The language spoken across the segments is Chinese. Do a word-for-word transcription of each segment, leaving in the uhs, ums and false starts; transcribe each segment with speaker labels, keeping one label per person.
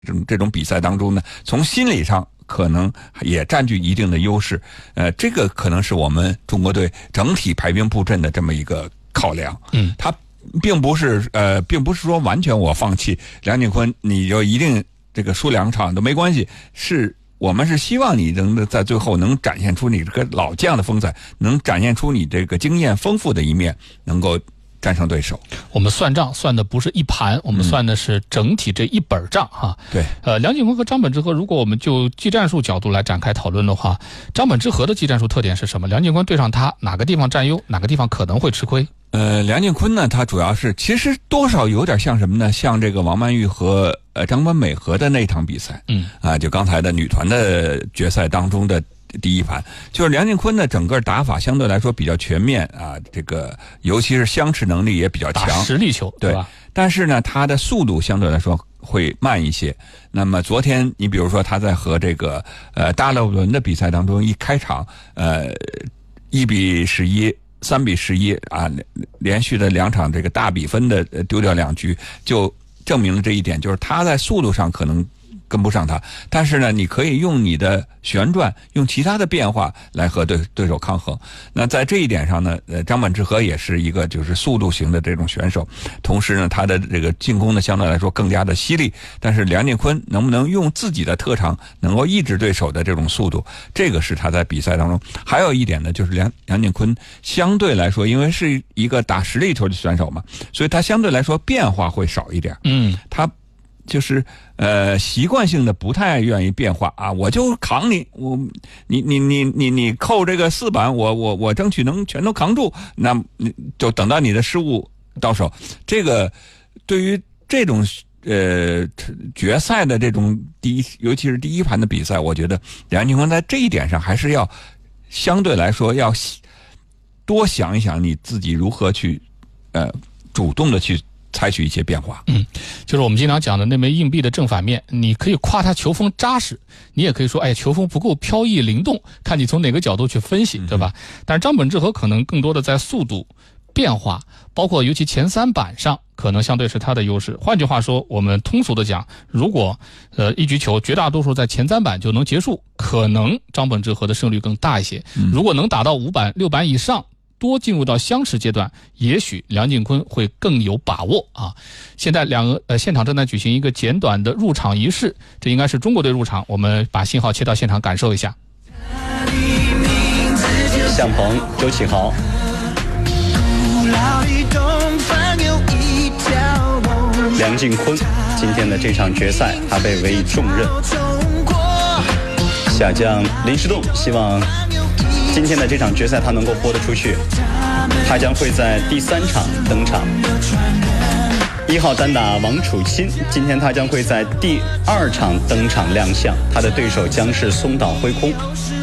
Speaker 1: 这种这种比赛当中呢，从心理上可能也占据一定的优势。呃，这个可能是我们中国队整体排兵布阵的这么一个考量。
Speaker 2: 嗯，
Speaker 1: 他并不是呃，并不是说完全我放弃梁靖昆，你就一定这个输两场都没关系，是。我们是希望你能在最后能展现出你这个老将的风采，能展现出你这个经验丰富的一面，能够战胜对手。
Speaker 2: 我们算账算的不是一盘，我们算的是整体这一本账哈。
Speaker 1: 对，
Speaker 2: 呃，梁靖昆和张本智和，如果我们就技战术角度来展开讨论的话，张本智和的技战术特点是什么？梁靖昆对上他哪个地方占优，哪个地方可能会吃亏？
Speaker 1: 呃，梁靖昆呢，他主要是其实多少有点像什么呢？像这个王曼玉和呃张本美和的那场比赛，
Speaker 2: 嗯
Speaker 1: 啊，就刚才的女团的决赛当中的第一盘，就是梁靖昆的整个打法相对来说比较全面啊，这个尤其是相持能力也比较强，
Speaker 2: 打实力球，
Speaker 1: 对
Speaker 2: 吧？
Speaker 1: 但是呢，他的速度相对来说会慢一些。那么昨天你比如说他在和这个呃大勒伦的比赛当中，一开场呃一比十一。三比十一啊，连续的两场这个大比分的丢掉两局，就证明了这一点，就是他在速度上可能跟不上他，但是呢，你可以用你的旋转，用其他的变化来和对对手抗衡。那在这一点上呢，呃，张本智和也是一个就是速度型的这种选手，同时呢，他的这个进攻呢相对来说更加的犀利。但是梁靖昆能不能用自己的特长能够抑制对手的这种速度，这个是他在比赛当中。还有一点呢，就是梁梁靖昆相对来说，因为是一个打实力球的选手嘛，所以他相对来说变化会少一点。
Speaker 2: 嗯，
Speaker 1: 他。就是呃习惯性的不太愿意变化啊，我就扛你，我你你你你你扣这个四板，我我我争取能全都扛住，那你就等到你的失误到手。这个对于这种呃决赛的这种第一，尤其是第一盘的比赛，我觉得梁靖昆在这一点上还是要相对来说要多想一想你自己如何去呃主动的去采取一些变化。
Speaker 2: 嗯，就是我们经常讲的那枚硬币的正反面，你可以夸它球风扎实，你也可以说哎球风不够飘逸灵动，看你从哪个角度去分析，对吧？但是张本智和可能更多的在速度变化，包括尤其前三板上可能相对是他的优势。换句话说，我们通俗的讲，如果呃一局球绝大多数在前三板就能结束，可能张本智和的胜率更大一些。如果能打到五板六板以上，多进入到相持阶段，也许梁靖昆会更有把握啊！现在两个呃现场正在举行一个简短的入场仪式，这应该是中国队入场，我们把信号切到现场感受一下。
Speaker 3: 向鹏、周启豪。梁靖昆今天的这场决赛，他被委以重任。下将林诗栋希望今天的这场决赛他能够豁得出去，他将会在第三场登场。一号单打王楚钦，今天他将会在第二场登场亮相，他的对手将是松岛辉空。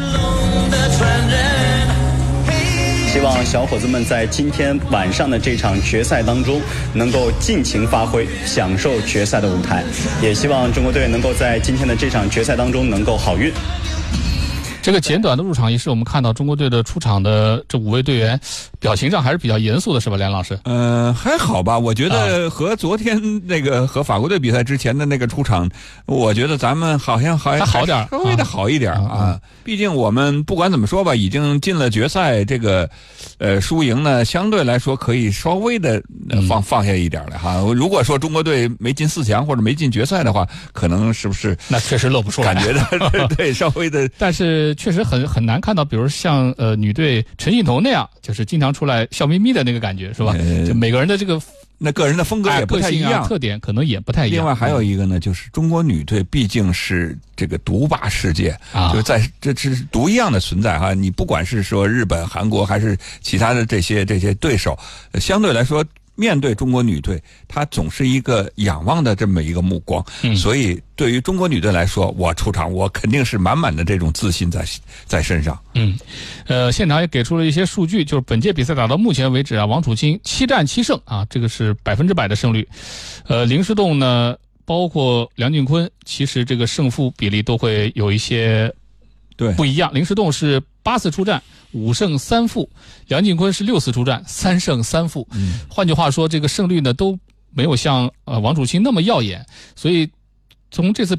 Speaker 3: 希望小伙子们在今天晚上的这场决赛当中能够尽情发挥，享受决赛的舞台，也希望中国队能够在今天的这场决赛当中能够好运。
Speaker 2: 这个简短的入场仪式，我们看到中国队的出场的这五位队员表情上还是比较严肃的，是吧，梁老师？
Speaker 1: 呃，还好吧，我觉得和昨天那个和法国队比赛之前的那个出场，我觉得咱们好像还
Speaker 2: 还好点，
Speaker 1: 稍微的好一点啊。啊毕竟我们不管怎么说吧，已经进了决赛，这个呃输赢呢，相对来说可以稍微的放、嗯、放下一点了哈。如果说中国队没进四强或者没进决赛的话，可能是不是
Speaker 2: 那确实露不出来，
Speaker 1: 感觉的对稍微的，
Speaker 2: 但是。确实很很难看到，比如像呃女队陈幸彤那样，就是经常出来笑眯眯的那个感觉，是吧？呃、就每个人的这个
Speaker 1: 那个人的风格也不太一样，
Speaker 2: 啊、特点可能也不太一样。
Speaker 1: 另外还有一个呢，就是中国女队毕竟是这个独霸世界，啊、就是在这是独一样的存在哈。你不管是说日本、韩国还是其他的这些这些对手，相对来说。面对中国女队，她总是一个仰望的这么一个目光，嗯、所以对于中国女队来说，我出场我肯定是满满的这种自信在在身上。
Speaker 2: 嗯，呃，现场也给出了一些数据，就是本届比赛打到目前为止啊，王楚钦七战七胜啊，这个是百分之百的胜率。呃，林诗栋呢，包括梁靖昆，其实这个胜负比例都会有一些
Speaker 1: 对
Speaker 2: 不一样。林诗栋是八次出战。五胜三负，梁靖昆是六次出战，三胜三负。嗯，换句话说，这个胜率呢都没有像呃王楚钦那么耀眼，所以从这次